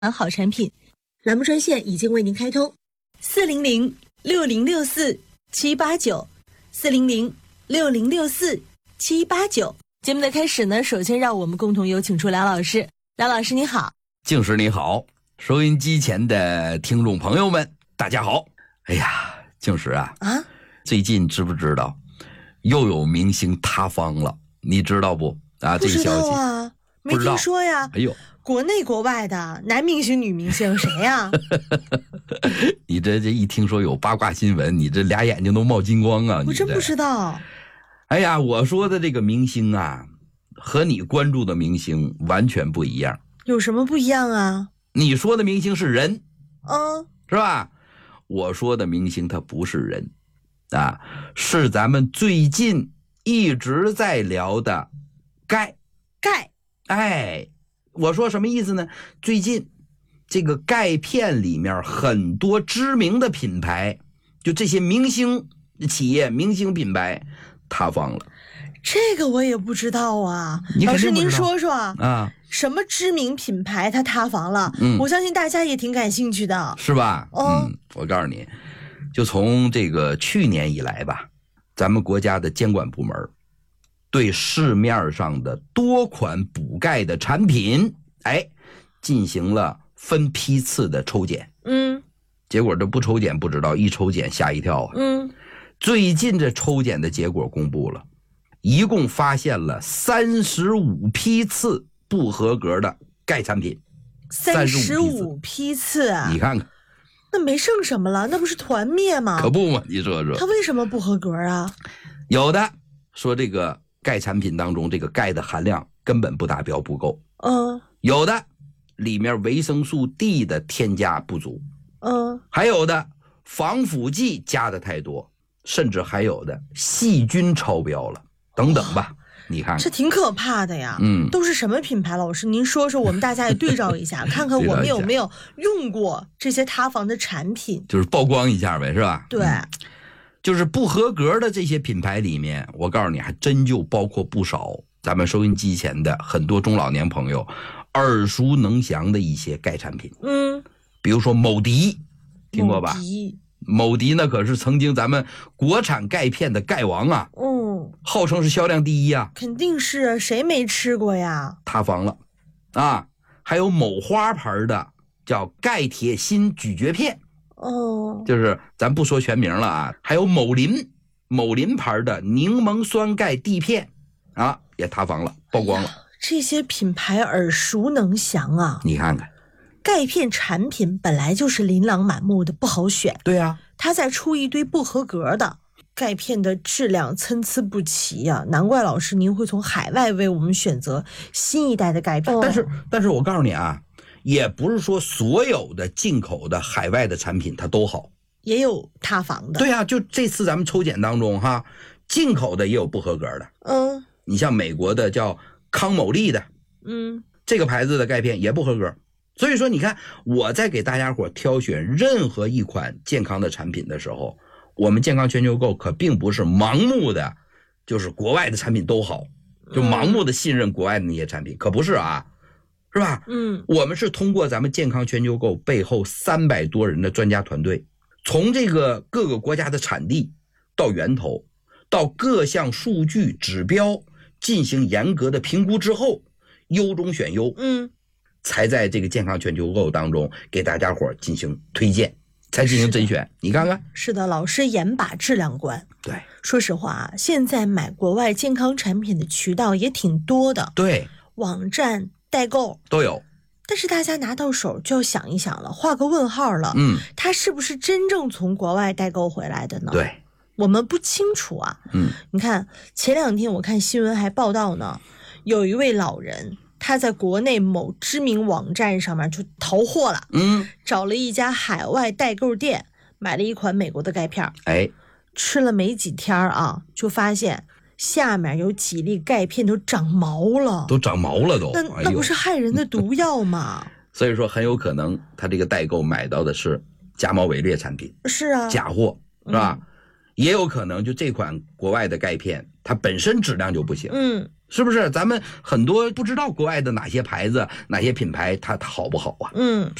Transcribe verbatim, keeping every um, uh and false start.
好产品。栏目专线已经为您开通，四零零六零六四七八九，四零零六零六四七八九。节目的开始呢，首先让我们共同有请出梁老师。梁老师你好。 静师你好，收音机前的听众朋友们大家好。哎呀，静师啊， 啊， 最近知不知道又有明星塌方了？你知道不？啊， 不知道这个消息啊，没听说呀。 哎呦， 国内国外的男明星女明星谁呀？ 你这这一听说有八卦新闻，你这俩眼睛都冒金光啊！ 我真不知道。 哎呀，我说的这个明星啊，和你关注的明星完全不一样。 有什么不一样啊？ 你说的明星是人， 嗯， 是吧？我说的明星他不是人啊，是咱们最近一直在聊的钙。 钙， 哎，我说什么意思呢？最近这个钙片里面很多知名的品牌，就这些明星企业、明星品牌塌方了。 这个我也不知道啊。 你老师您肯定不知道说说啊， 什么知名品牌它塌房了？ 嗯我相信大家也挺感兴趣的。 是吧？ 哦嗯，我告诉你，就从这个去年以来吧，咱们国家的监管部门对市面上的多款补钙的产品，哎，进行了分批次的抽检。 嗯结果这不抽检不知道，一抽检吓一跳啊！ 嗯， 最近这抽检的结果公布了，一共发现了三十五批次不合格的钙产品。 三十五批次啊！ 你看看， 那没剩什么了，那不是团灭吗？ 可不嘛？你说说， 它为什么不合格啊？ 有的说这个钙产品当中这个钙的含量根本不达标不够， 嗯有的里面维生素 D 的添加不足， 嗯， 还有的防腐剂加的太多，甚至还有的细菌超标了，等等吧。你看看， 这挺可怕的呀。 嗯都是什么品牌？老师您说说，我们大家也对照一下，看看我们有没有用过这些塌房的产品。 就是曝光一下呗，是吧？ 对， 嗯就是不合格的这些品牌里面，我告诉你，还真就包括不少咱们收音机前的很多中老年朋友耳熟能详的一些钙产品。 嗯， 比如说某迪，听过吧？ 某迪， 某迪那可是曾经咱们国产钙片的钙王啊， 嗯， 号称是销量第一啊， 肯定是，谁没吃过呀？ 塌房了啊！还有某花牌的叫钙铁锌咀嚼片， 哦， 就是咱不说全名了啊。还有某林某林牌的柠檬酸钙地片啊，也塌房了，曝光了。 哎，这些品牌耳熟能详啊。 你看看， 钙片产品本来就是琳琅满目的，不好选。 对呀、啊， 它再出一堆不合格的，钙片的质量参差不齐呀、啊，难怪老师您会从海外为我们选择新一代的钙片。 但是，但是我告诉你啊，也不是说所有的进口的海外的产品它都好， 也有塌房的。 对啊，就这次咱们抽检当中哈，进口的也有不合格的。 嗯， 你像美国的叫康某利的， 嗯， 这个牌子的钙片也不合格。所以说你看，我在给大家伙挑选任何一款健康的产品的时候，我们健康全球购可并不是盲目的就是国外的产品都好，就盲目的信任国外的那些产品，可不是啊，是吧？ 嗯， 我们是通过咱们健康全球购背后三百多人的专家团队，从这个各个国家的产地到源头，到各项数据指标进行严格的评估之后，优中选优， 嗯， 才在这个健康全球购当中给大家伙进行推荐，才进行甄选。你看看， 是的，老师严把质量关。 对， 说实话啊，现在买国外健康产品的渠道也挺多的， 对， 网站代购都有。 但是大家拿到手就要想一想了，画个问号了。 嗯， 它是不是真正从国外代购回来的呢？ 对， 我们不清楚啊。 嗯， 你看前两天我看新闻还报道呢，有一位老人他在国内某知名网站上面就淘货了， 嗯， 找了一家海外代购店买了一款美国的钙片， 哎， 吃了没几天啊，就发现下面有几粒钙片都长毛了， 都长毛了都， 那哎、 那不是害人的毒药吗？ 所以说很有可能他这个代购买到的是假冒伪劣产品， 是啊， 假货，是吧？嗯、也有可能就这款国外的钙片它本身质量就不行， 嗯， 是不是？咱们很多不知道国外的哪些牌子、哪些品牌它它好不好啊？ 嗯。